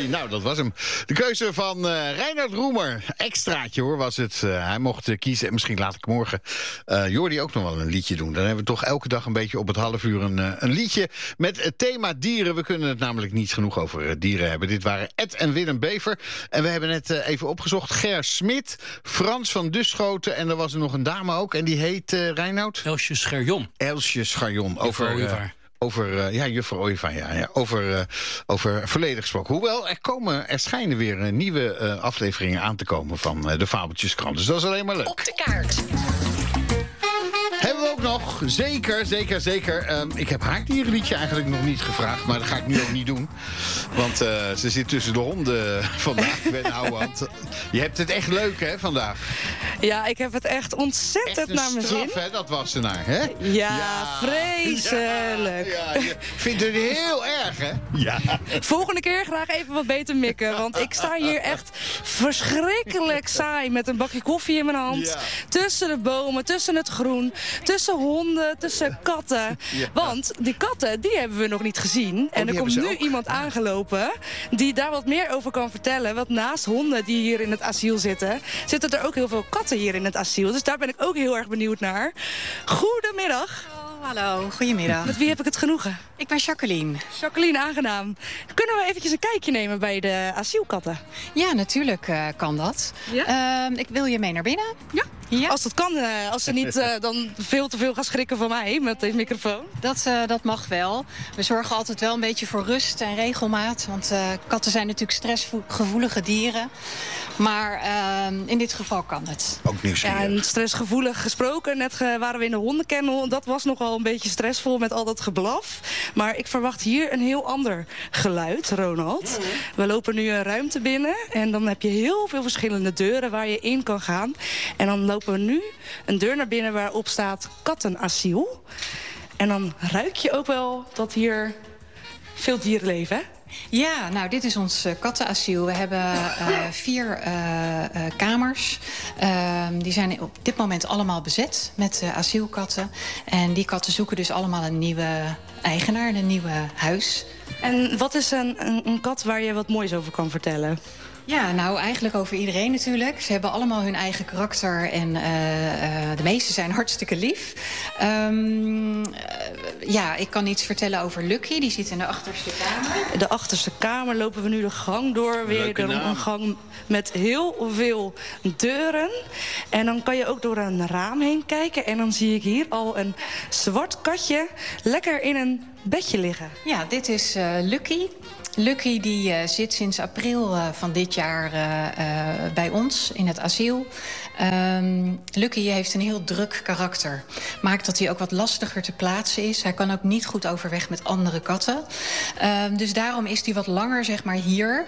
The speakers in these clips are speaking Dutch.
Hey, nou, dat was hem. De keuze van Reinhard Roemer. Extraatje, hoor, was het. Hij mocht kiezen. En misschien laat ik morgen Jordi ook nog wel een liedje doen. Dan hebben we toch elke dag een beetje op het half uur een liedje met het thema dieren. We kunnen het namelijk niet genoeg over dieren hebben. Dit waren Ed en Willem Bever. En we hebben net even opgezocht. Ger Smit, Frans van Duschoten. En er was er nog een dame ook. En die heet Reinoud? Elsje Scherjon. Elsje Scherjon. Over juffrouw Ooievaar, ja. Over verleden gesproken. Hoewel, er schijnen weer nieuwe afleveringen aan te komen van de Fabeltjeskrant. Dus dat is alleen maar leuk. Op de kaart. Hebben we ook nog, zeker. Ik heb haar dierenliedje eigenlijk nog niet gevraagd, maar dat ga ik nu ook niet doen. Want ze zit tussen de honden vandaag, Ben Houwand. Je hebt het echt leuk, hè, vandaag? Ja, ik heb het echt ontzettend naar mijn zin. Hè? Dat was ze naar, hè? Ja, vreselijk. Ja, je vindt het heel erg, hè? Ja. Volgende keer graag even wat beter mikken. Want ik sta hier echt verschrikkelijk saai met een bakje koffie in mijn hand. Ja. Tussen de bomen, tussen het groen, tussen honden, tussen katten. Ja. Want die katten, die hebben we nog niet gezien. En er komt nu iemand aangelopen die daar wat meer over kan vertellen. Want naast honden die hier in het asiel zitten, zitten er ook heel veel katten hier in het asiel. Dus daar ben ik ook heel erg benieuwd naar. Goedemiddag. Hallo, goedemiddag. Met wie heb ik het genoegen? Ik ben Jacqueline. Jacqueline, aangenaam. Kunnen we eventjes een kijkje nemen bij de asielkatten? Ja, natuurlijk kan dat. Ja? Ik wil je mee naar binnen. Ja. Ja. Als dat kan, als ze niet dan veel te veel gaan schrikken van mij met deze microfoon. Dat mag wel. We zorgen altijd wel een beetje voor rust en regelmaat. Want katten zijn natuurlijk stressgevoelige dieren. Maar in dit geval kan het. Ook nieuwsgierig. Ja, en stressgevoelig gesproken. Net waren we in de hondenkennel. Dat was nogal een beetje stressvol met al dat geblaf. Maar ik verwacht hier een heel ander geluid, Ronald. We lopen nu een ruimte binnen. En dan heb je heel veel verschillende deuren waar je in kan gaan. En dan lopen we nu een deur naar binnen waarop staat kattenasiel. En dan ruik je ook wel dat hier veel dieren leven, hè? Ja, nou, dit is ons kattenasiel. We hebben 4 kamers. Die zijn op dit moment allemaal bezet met asielkatten. En die katten zoeken dus allemaal een nieuwe eigenaar, een nieuwe huis. En wat is een kat waar je wat moois over kan vertellen? Ja, nou eigenlijk over iedereen natuurlijk. Ze hebben allemaal hun eigen karakter en de meeste zijn hartstikke lief. Ik kan iets vertellen over Lucky, die zit in de achterste kamer. De achterste kamer lopen we nu de gang door. Weer door een gang met heel veel deuren. En dan kan je ook door een raam heen kijken. En dan zie ik hier al een zwart katje lekker in een bedje liggen. Ja, dit is Lucky. Lucky die zit sinds april van dit jaar bij ons in het asiel. Lucky heeft een heel druk karakter. Maakt dat hij ook wat lastiger te plaatsen is. Hij kan ook niet goed overweg met andere katten. Dus daarom is hij wat langer, zeg maar, hier.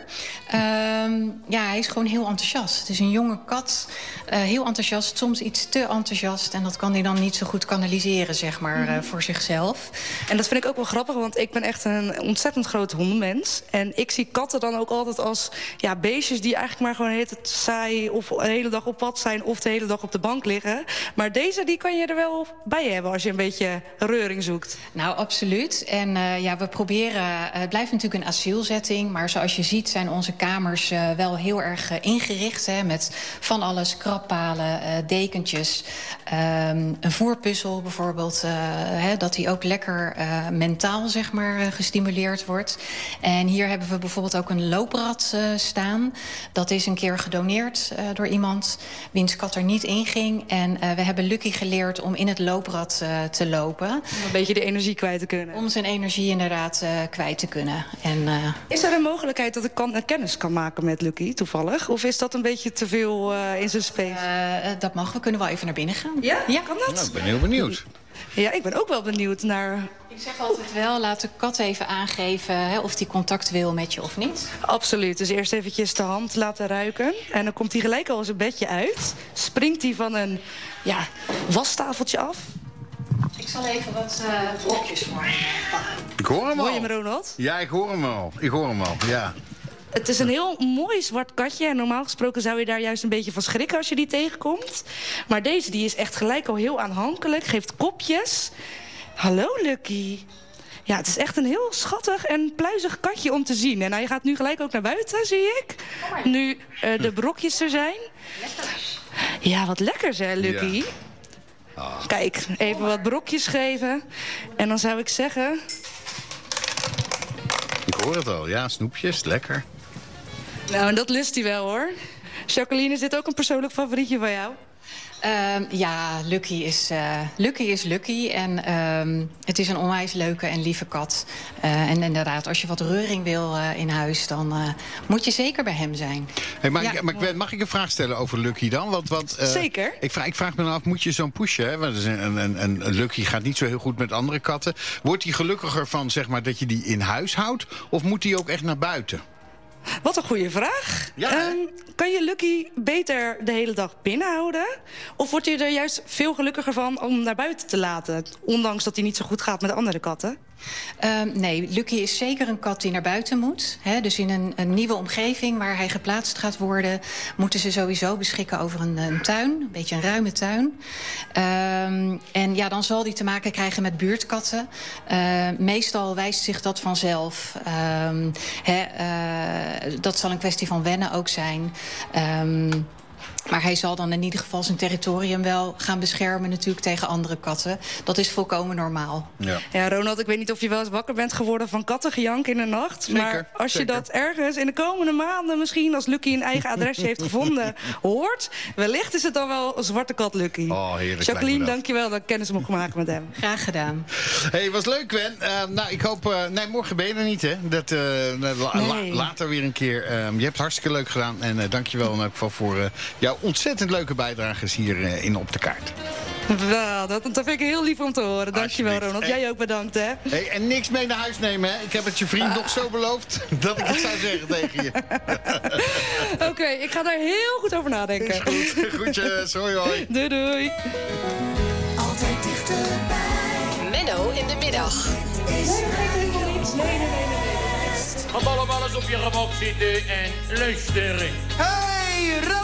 Hij is gewoon heel enthousiast. Het is een jonge kat, heel enthousiast, soms iets te enthousiast. En dat kan hij dan niet zo goed kanaliseren, zeg maar, voor zichzelf. En dat vind ik ook wel grappig, want ik ben echt een ontzettend grote hondenmens. En ik zie katten dan ook altijd als beestjes die eigenlijk maar gewoon de hele tijd saai of de hele dag op pad zijn of de hele dag op de bank liggen. Maar deze, die kan je er wel bij hebben als je een beetje reuring zoekt. Nou, absoluut. En we proberen, het blijft natuurlijk een asielzetting, maar zoals je ziet zijn onze kamers wel heel erg ingericht. Hè, met van alles, krappalen, dekentjes, een voerpuzzel bijvoorbeeld. Dat die ook lekker mentaal, zeg maar, gestimuleerd wordt. En hier hebben we bijvoorbeeld ook een looprad staan. Dat is een keer gedoneerd door iemand wiens kat er niet in ging. En we hebben Lucky geleerd om in het looprad te lopen. Om een beetje de energie kwijt te kunnen. Om zijn energie inderdaad kwijt te kunnen. En, is er een mogelijkheid dat ik kennis kan maken met Lucky toevallig? Of is dat een beetje te veel in zijn space? Dat mag, we kunnen wel even naar binnen gaan. Ja? Kan dat? Nou, ik ben heel benieuwd. Ja, ik ben ook wel benieuwd naar... Ik zeg altijd wel, laat de kat even aangeven of die contact wil met je of niet. Absoluut. Dus eerst eventjes de hand laten ruiken. En dan komt hij gelijk al zijn bedje uit. Springt hij van een wastafeltje af. Ik zal even wat blokjes voor hem pakken. Ik hoor hem al. Hoor je hem, Ronald? Ja, ik hoor hem al. Ja. Het is een heel mooi zwart katje. En normaal gesproken zou je daar juist een beetje van schrikken als je die tegenkomt. Maar deze die is echt gelijk al heel aanhankelijk. Geeft kopjes. Hallo, Lucky. Ja, het is echt een heel schattig en pluizig katje om te zien. En hij gaat nu gelijk ook naar buiten, zie ik. Nu de brokjes er zijn. Ja, wat lekkers hè, Lucky? Ja. Kijk, even wat brokjes geven. En dan zou ik zeggen... Ik hoor het al, ja, snoepjes, lekker. Nou, en dat lust hij wel, hoor. Jacqueline, is dit ook een persoonlijk favorietje van jou? Ja, Lucky is Lucky. En het is een onwijs leuke en lieve kat. En inderdaad, als je wat reuring wil in huis... dan moet je zeker bij hem zijn. Hey, mag ik een vraag stellen over Lucky dan? Want, zeker. Ik vraag me dan af, moet je zo'n pushen? Hè? Want een Lucky gaat niet zo heel goed met andere katten. Wordt hij gelukkiger van, zeg maar, dat je die in huis houdt? Of moet hij ook echt naar buiten? Wat een goede vraag. Ja, kan je Lucky beter de hele dag binnenhouden? Of word je er juist veel gelukkiger van om naar buiten te laten? Ondanks dat hij niet zo goed gaat met andere katten? Nee, Lucky is zeker een kat die naar buiten moet. Hè? Dus in een nieuwe omgeving waar hij geplaatst gaat worden... moeten ze sowieso beschikken over een tuin. Een beetje een ruime tuin. En ja, dan zal hij te maken krijgen met buurtkatten. Meestal wijst zich dat vanzelf. Dat zal een kwestie van wennen ook zijn. Maar hij zal dan in ieder geval zijn territorium wel gaan beschermen... natuurlijk tegen andere katten. Dat is volkomen normaal. Ja, Ronald, ik weet niet of je wel eens wakker bent geworden... van kattengejank in de nacht. Zeker, maar als je dat ergens in de komende maanden... misschien als Lucky een eigen adresje heeft gevonden, hoort... wellicht is het dan wel een zwarte kat Lucky. Oh, heerlijk. Jacqueline, dankjewel dat ik kennis mocht maken met hem. Graag gedaan. Hey, was leuk, Gwen. Nou, ik hoop... nee, morgen ben je er niet, hè? Later weer een keer. Je hebt het hartstikke leuk gedaan. En dankjewel in elk geval voor jouw ontzettend leuke bijdrages hier in Op de Kaart. Wel, dat vind ik heel lief om te horen. Dankjewel, Ronald. Jij ook bedankt, hè? Hey, en niks mee naar huis nemen, hè? Ik heb het je vriend nog zo beloofd dat ik het zou zeggen tegen je. Oké, ik ga daar heel goed over nadenken. Is goed. Groetjes. Hoi, hoi. Doei, doei. Altijd dichterbij. Menno in de middag. Ga allemaal eens op je gemak zitten en luisteren. Hey,